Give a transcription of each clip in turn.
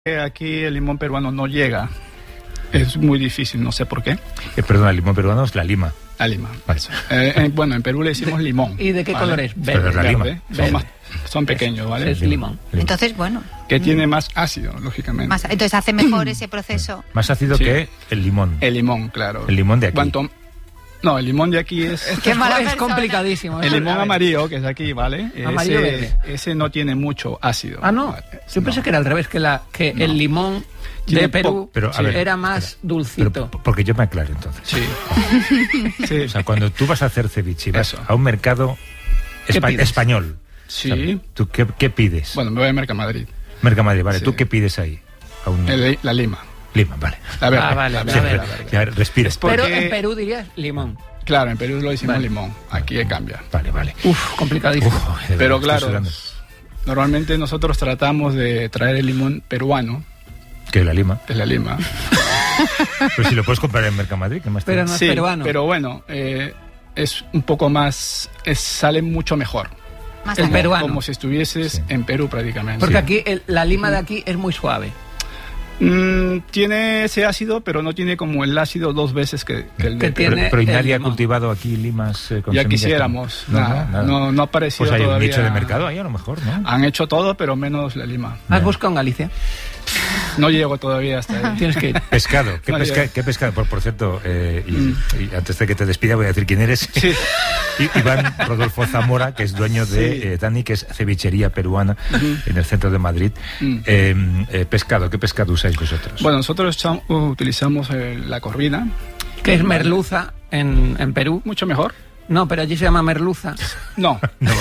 Aquí el limón peruano no llega. Es muy difícil, no sé por qué. Perdón, el limón peruano es la lima. La lima. Vale. Bueno, en Perú le decimos limón. ¿Y de qué color es? Pero es la lima. Son pequeños, ¿vale? Es limón. Entonces, bueno. Que tiene más ácido, lógicamente. Entonces hace mejor ese proceso. Más ácido que el limón. El limón, claro. El limón de aquí. No, el limón de aquí es complicadísimo. el limón amarillo, que es aquí, ¿vale? Amarillo verde. Ese no tiene mucho ácido. Ah, no. Yo pensé que era al revés, que el limón de Perú era más dulcito. Pero, porque yo me aclaro entonces. Sí. O sea, cuando tú vas a hacer ceviche y vas a un mercado español, sí. O sea, ¿tú qué pides? Bueno, me voy a Mercamadrid. Mercamadrid, vale. Sí. ¿Tú qué pides ahí? La lima. Lima, vale. La verde. Ya, respira. Pero en Perú dirías limón. Claro, en Perú lo decimos limón. Aquí cambia. Vale. Complicadísimo. Pero claro, normalmente nosotros tratamos de traer el limón peruano. Que es la lima. Es la lima. Pero si lo puedes comprar en Mercamadrid, ¿qué más pero no es peruano. Pero bueno, es un poco más... sale mucho mejor. Más es peruano. Como si estuvieses en Perú prácticamente. Porque aquí la lima de aquí es muy suave. Tiene ese ácido, pero no tiene como el ácido dos veces que el de Perú. Pero nadie ha cultivado aquí limas con ya quisiéramos. Nada. No ha aparecido pues hay todavía. Un nicho de mercado ahí a lo mejor, ¿no? Han hecho todo, pero menos la lima. ¿Has buscado en Galicia? No llego todavía hasta ahí. Tienes que ir. Pescado. ¿Qué pescado? Por cierto, y antes de que te despida voy a decir quién eres. Sí. Iván Rodolfo Zamora, que es dueño de Dani, que es cevichería peruana en el centro de Madrid. Pescado, ¿qué pescado usáis vosotros? Bueno, nosotros utilizamos la corvina. Que es merluza en Perú. Mucho mejor. No, pero allí se llama merluza. No.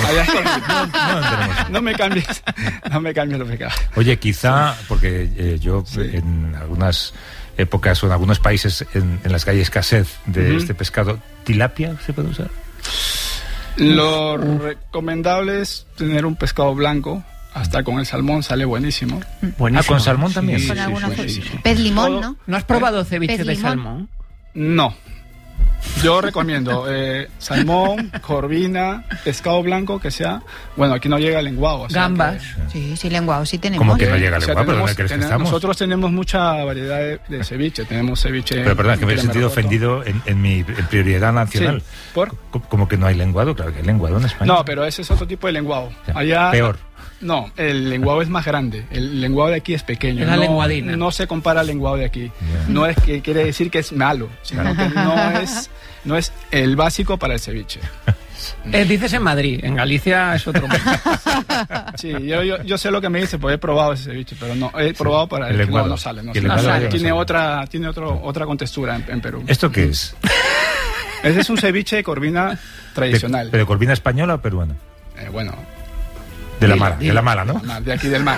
No me cambies. No me cambies lo que acabas. Oye, quizá, porque yo en algunas épocas o en algunos países en las que hay escasez de este pescado, ¿tilapia se puede usar? Lo recomendable es tener un pescado blanco. Hasta con el salmón sale buenísimo. Buenísimo. ¿Con salmón también? Sí. Pez limón, ¿no? ¿No has probado ceviche de salmón? No. Yo recomiendo salmón, corvina, pescado blanco, que sea... Bueno, aquí no llega el lenguado. Gambas. Sí, lenguado sí tenemos. ¿Cómo que no llega el lenguado? ¿Pero dónde crees que estamos? Nosotros tenemos mucha variedad de ceviche. Tenemos ceviche... Pero perdón, que me he sentido ofendido en mi prioridad nacional. Sí. ¿Por? ¿Cómo que no hay lenguado? Claro que hay lenguado en España. No, pero ese es otro tipo de lenguado. O sea, allá... Peor. No, el lenguado es más grande. El lenguado de aquí es pequeño. Es la lenguadina. No se compara al lenguado de aquí. No es que quiere decir que es malo, sino que no es el básico para el ceviche. Dices en Madrid, en Galicia es otro. Sí, yo sé lo que me dice, pues he probado ese ceviche, pero no he probado para el lenguado. No sale. Tiene otra contextura en Perú. ¿Esto qué es? Ese es un ceviche de corvina tradicional. ¿Pero corvina española o peruana? Bueno... De la mala, ¿no? De aquí del mar.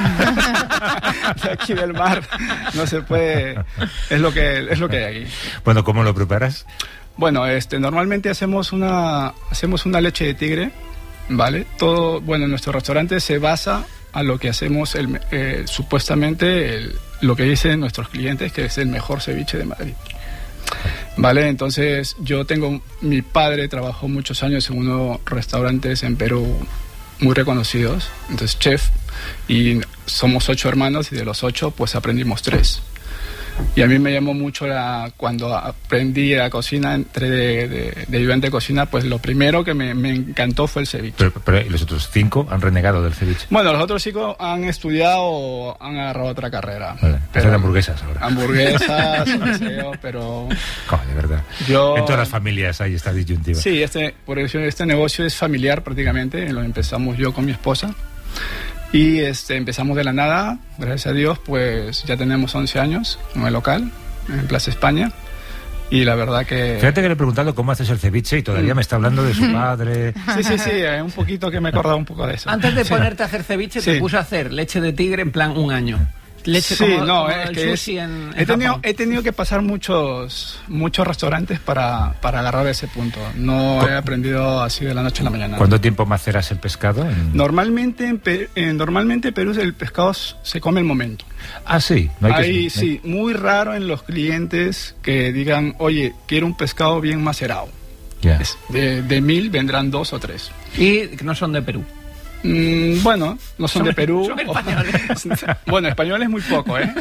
De aquí del mar. No se puede... Es lo que hay aquí. Bueno, ¿cómo lo preparas? Bueno, normalmente hacemos una leche de tigre, ¿vale? Todo, bueno, en nuestro restaurante se basa a lo que hacemos, supuestamente, lo que dicen nuestros clientes, que es el mejor ceviche de Madrid. ¿Vale? Entonces, mi padre trabajó muchos años en unos restaurantes en Perú muy reconocidos, entonces chef, y somos 8 hermanos y de los 8 pues aprendimos 3. Y a mí me llamó mucho cuando aprendí a cocina, entré de ayudante de cocina, pues lo primero que me encantó fue el ceviche. Pero ¿y los otros 5 han renegado del ceviche? Bueno, los otros 5 han estudiado o han agarrado otra carrera. Vale, hacen hamburguesas ahora. Hamburguesas, deseo, pero... de verdad. En todas las familias hay esta disyuntiva. Sí, por eso este negocio es familiar prácticamente, lo empezamos yo con mi esposa. Y empezamos de la nada, gracias a Dios, pues ya tenemos 11 años en el local, en Plaza España. Y la verdad que... Fíjate que le he preguntado cómo haces el ceviche y todavía me está hablando de su padre. Sí, un poquito que me he acordado un poco de eso. Antes de ponerte a hacer ceviche, te puse a hacer leche de tigre en plan 1 año. Leche como es el que sushi en he tenido que pasar muchos restaurantes para agarrar ese punto. No he aprendido así de la noche a la mañana. ¿Cuánto tiempo maceras el pescado? Normalmente en Perú el pescado se come el momento. Ah, sí. Muy raro en los clientes que digan, oye, quiero un pescado bien macerado. Yeah. De 1000 vendrán 2 o 3. Y que no son de Perú. Bueno, no son de Perú. Son españoles. Bueno, españoles muy poco, ¿eh?